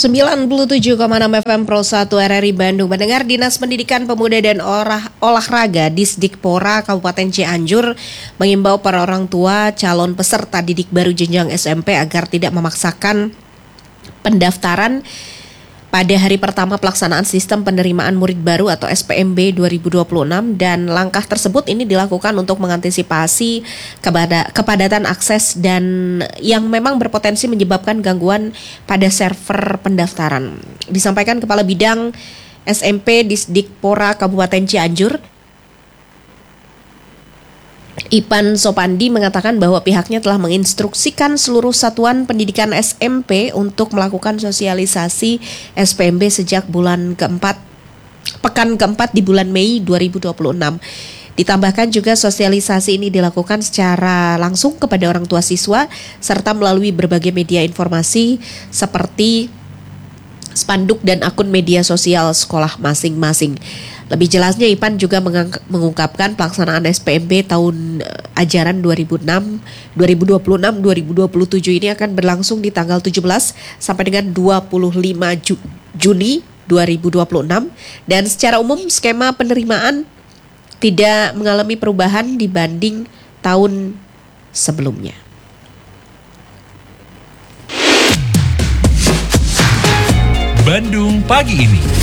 97,6 FM Pro 1 RRI Bandung. Mendengar Dinas Pendidikan Pemuda dan Olahraga Disdikpora Kabupaten Cianjur mengimbau para orang tua calon peserta didik baru jenjang SMP agar tidak memaksakan pendaftaran pada hari pertama pelaksanaan sistem penerimaan murid baru atau SPMB 2026, dan langkah tersebut ini dilakukan untuk mengantisipasi kepadatan akses dan yang memang berpotensi menyebabkan gangguan pada server pendaftaran. Disampaikan Kepala Bidang SMP Disdikpora Kabupaten Cianjur, Ipan Sopandi, mengatakan bahwa pihaknya telah menginstruksikan seluruh satuan pendidikan SMP untuk melakukan sosialisasi SPMB sejak pekan keempat di bulan Mei 2026. Ditambahkan juga sosialisasi ini dilakukan secara langsung kepada orang tua siswa serta melalui berbagai media informasi seperti spanduk dan akun media sosial sekolah masing-masing. Lebih jelasnya, Ipan juga mengungkapkan pelaksanaan SPMB tahun ajaran 2026-2027 ini akan berlangsung di tanggal 17 sampai dengan 25 Juni 2026, dan secara umum skema penerimaan tidak mengalami perubahan dibanding tahun sebelumnya. Bandung pagi ini.